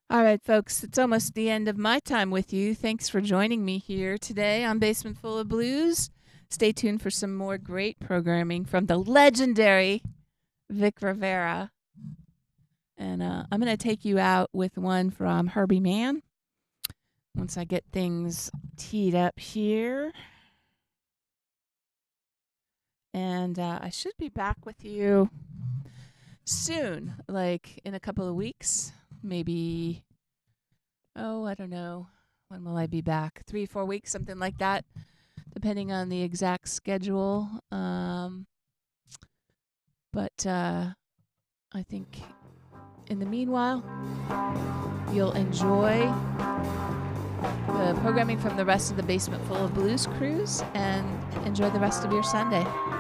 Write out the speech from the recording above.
All right, folks, it's almost the end of my time with you. Thanks for joining me here today on Basement Full of Blues. Stay tuned for some more great programming from the legendary Vic Rivera. And I'm going to take you out with one from Herbie Mann once I get things teed up here. And I should be back with you soon, like in a couple of weeks, maybe. Oh, I don't know. When will I be back? 3, 4 weeks, something like that, depending on the exact schedule. But I think in the meanwhile, you'll enjoy the programming from the rest of the Basement Full of Blues cruise and enjoy the rest of your Sunday.